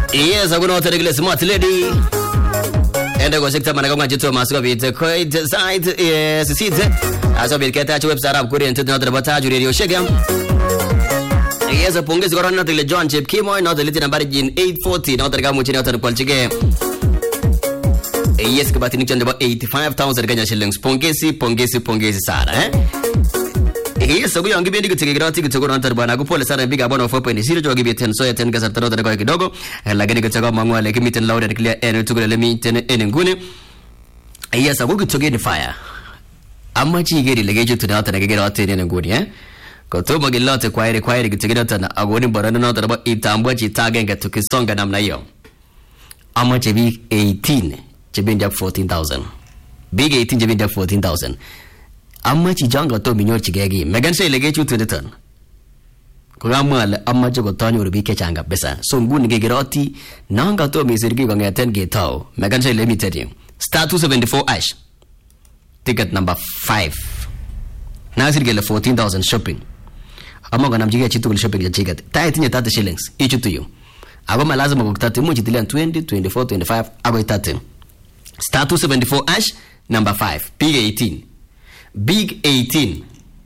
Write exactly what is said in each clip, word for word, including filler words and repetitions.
Yes, I'm going to take a smart lady. And I go sekta managonga jito masuka bit quite site yes sit aso bit keta website up kuri into another bataju radio shega. Yes, pongezi kwa rana tele John Chip Kimo na tele nambari jin eight forty na tele gamu chini na kwalchige. Yes, kabati ni chanda ba eighty-five thousand Kenya shillings. Pongezi pongezi pongezi sana eh. Yes, so yangi bendi kutegegra tiki tokoro antar bana kupole sana biga bana four point zero jogi biten so ya ten gasar tano tano kidogo lakini kutoka mangwa le kimiten loud clear en tukule le miten en ngune. Yes, ago kutoge ni fire amma chi geri le geju tuna tana gegera tene en ngune eh ko to magilate kwaire kwaire kutegegra tana agoni barana na taraba itambwa chi tagenga tukisonga namna hiyo amma chi big eighteen chi binda fourteen thousand big eighteen chi binda fourteen thousand amma chi janga to minyor chigegi megan say lege chu tudetan ko amal amma jogo tanyo rubi ke changa besa so nguni gegiroti nanga to misirgi ko ngeten ge taw megan say limited you star two seventy-four ash ticket number five nasir gele fourteen thousand shopping amma gana mjige chitu gele shopping ya ticket tai tinye thirty shillings ichu to you abama lazima kukutati mu chitilia twenty twenty-four twenty-five abo thirty star two seventy-four ash number five big eighteen big eighteen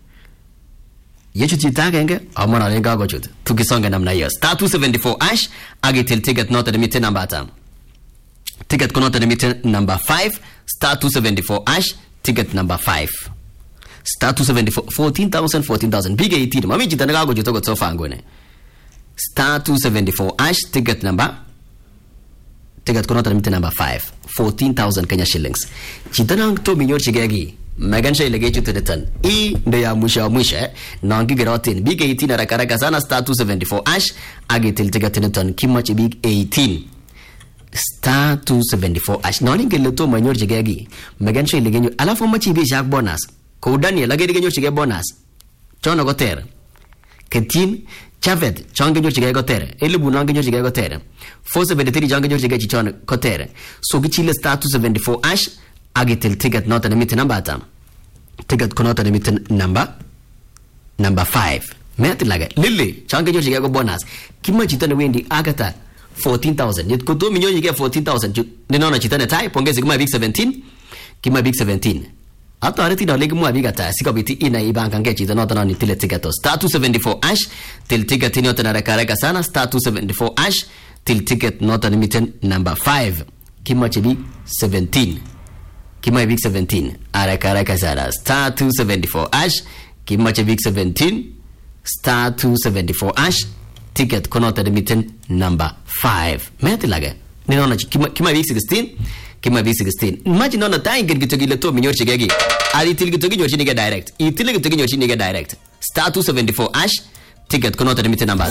yechu chitagenge amana lenga go chut tukisonga namna hiyo star two seventy-four ash agitel ticket not the meter number tam ticket kono the meter number five star two seventy-four ash ticket number five star two seventy-four fourteen thousand fourteen thousand big eighteen mami chitanaga go chuto go sofa ngone star two seventy-four ash ticket number ticket kono the meter number five fourteen thousand Kenya shillings chitana to minyor chigegi Megan Shay lege chutu return e ndo ya mwisho mwisho na ngi gerotin big eighteen haraka haraka sana star two seventy-four ash agitil ticket return kimachi big eighteen star two seventy-four ash na ninge leto manyor jigegi Megan Shay lege nyo alafu machi bi shark bonus ko Daniel lage lege nyo chige bonus chono goter ketin chavet chonge nyo chige goter elibu nange nyo chige goter four seventy-three chonge nyo chige chono goter so gichile star two seventy-four ash agitil ticket not an meter number tam ticket konot an meter number number five met laga lily change jo chiga go bonus kima chitana wendi agata fourteen thousand yet ko to minyo yige fourteen thousand ni nona chitana tai pongezi kuma big seventeen kima big seventeen ato areti na legi mu big ata sikabiti ina ibanka nge chitana not an tile ticket star two seventy-four ash til ticket ni otana rakaraka sana star two seventy-four ash til ticket not an meter number five kima chibi seventeen Kima big seventeen haraka haraka sana star two seventy-four ash kima big seventeen star two seventy-four ash ticket konota meeting number five meti laga ninaona kima kima big sixteen kima big sixteen imagine ona time gitogile leto minyor chigegi ali tilgitogi nyochi niga direct itile gitogi nyochi niga direct star two seventy-four ash ticket konota meeting number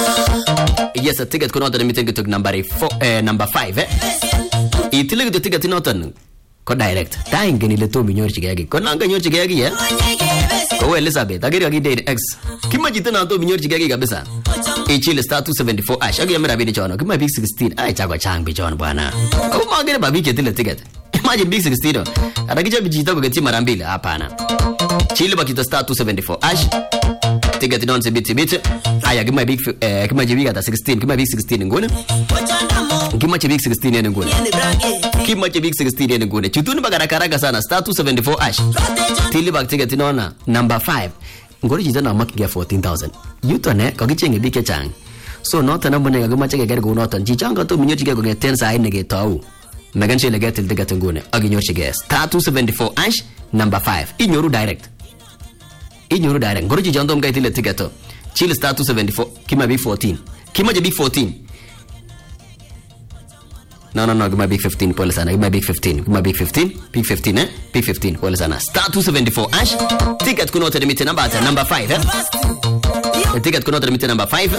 yes a ticket konota meeting gitog number four eh, number five eh itile gitogi ticket notan ko direct time gani leto minyor chigegi ko nanga nyor chigegi eh ko Elizabeth agiri agi date x kima jitana to minyor chigegi kabisa ichile star two seventy-four ash agi amera bidi chono kima big sixteen ai chagwa chang bi chon bwana ko magere babi ketile ticket imagine big sixteen adakija bijita ko geti mara mbili hapana chile bakita star two seventy-four ash ticket non se biti biti aya kima big eh, kima jibi gata sixteen kima big sixteen ngone kima big sixteen ene ngone kima big sixteen ene ngone chituni bagara karaga sana star two seventy-four ash tili bag ticket nona number five ngori jitana makinga fourteen thousand yutone ko gichenge bike chang so nota namba ne gama chege gere go nota jichanga to minyo chige go get ten sa ine ge tawu megan chele get til ticket ngone aginyo chige star two seventy-four ash number five inyoru direct inyoru direct ngori jijando mga itile ticket chile star two seventy-four kima big fourteen kima je big fourteen no no no kima big fifteen pole sana kima big fifteen kima big fifteen big fifteen eh big fifteen pole sana star two seventy-four ash ticket kuno te meter number number five eh ticket kuno te meter number five